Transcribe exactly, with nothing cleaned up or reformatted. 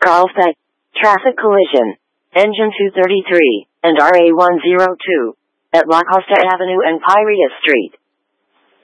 Carlsbad. Traffic collision. Engine two thirty-three and R A one oh two at La Costa Avenue and Pyrea Street.